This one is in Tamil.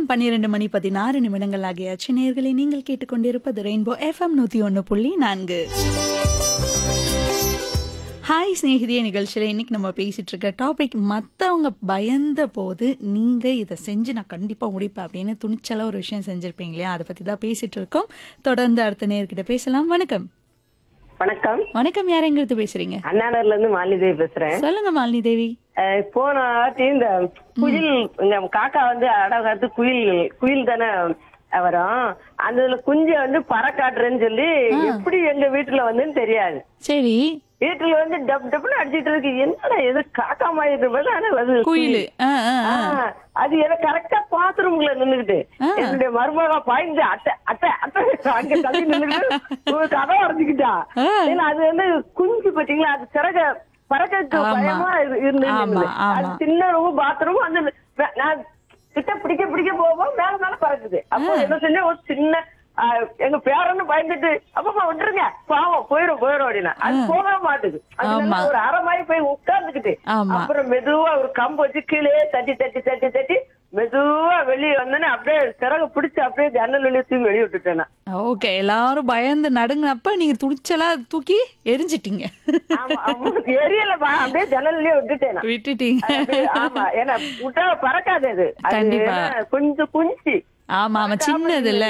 12 மணி 16 நிமிடங்கள் ஆகியாச்சு. நேயர்களே, நீங்கள் கேட்டுக்கொண்டிருப்பது ரெயின்போ எஃப்எம் 101.4. ஹாய் ஸ்நேகிதிய நிகழ்ச்சியில் இன்னைக்கு நம்ம பேசிட்டு இருக்க டாபிக், மற்றவங்க பயந்த போது நீங்க இதை செஞ்சு நான் கண்டிப்பா முடிப்பேன் அப்படின்னு துணிச்சலா ஒரு விஷயம் செஞ்சிருப்பீங்க இல்லையா? அதை பத்தி தான் பேசிட்டு இருக்கோம். தொடர்ந்து அடுத்த நேயர்கிட்ட பேசலாம். வணக்கம். வணக்கம். வணக்கம். யார் எங்கிருந்து பேசுறீங்க? அண்ணாநகர்ல இருந்து மாலிதேவி பேசுறேன். சொல்லுங்க மாலினி தேவி. போன வாட்டி இந்த குயில், இந்த காக்கா வந்து அடகாத்து குயில் தானே வரும். அந்த குஞ்ச வந்து பறக்காட்டுறேன்னு சொல்லி எப்படி எங்க வீட்டுல வந்துன்னு தெரியாது. சரி. வீட்டுல வந்து டப் டப்னு அடிச்சிட்டு இருக்கு. என்னடா எது காக்கா மாதிரி இருப்பது, ஆனா அது குயில். அது எனக்கு கரெக்டா பாத்ரூம்ல நின்னுகிட்டு என்னுடைய மருமக பாய்ந்து அட்டை அட்டை அட்டை அங்க தள்ளி நின்னுகிட்டு ஒரு கதை வரைஞ்சுக்கிட்டா. ஏன்னா அது வந்து குஞ்சு பாத்தீங்களா, அது சிறக பறக்க பயமா இருந்து அது சின்ன ரூம் பாத்ரூம் அந்த நான் கிட்ட பிடிக்க போவோம் மேல மேல பறக்குது. அப்போ என்ன செஞ்ச ஒரு சின்ன எங்க பேரன்னு பயந்துட்டு அப்பமா விட்டுருங்க பாவம் போயிரும் அப்படின்னா அது போக மாட்டுது. ஒரு அரை மாதிரி போய் உட்கார்ந்துக்கிட்டு அப்புறம் மெதுவா ஒரு கம்பு வச்சு கீழே தட்டி தட்டி தட்டி தட்டி மெதுவா வெளியே வந்தோன்னே அப்படியே சிறக பிடிச்சு அப்படியே ஜன்னல் வெளியே தூக்கி வெளியே விட்டுட்டேன். ஓகே, எல்லாரும் பயந்து நடுங்கினப்ப நீங்க துணிச்சலா தூக்கி எரிஞ்சிட்டீங்க. எரியலப்பா, அப்படியே ஜன்னல்லையே விட்டுட்டீங்க. ஆமா, ஏன்னா விட்டா பறக்காது அது. கண்டிப்பா கொஞ்சம் குஞ்சு. ஆமா ஆமா, சின்னது இல்ல.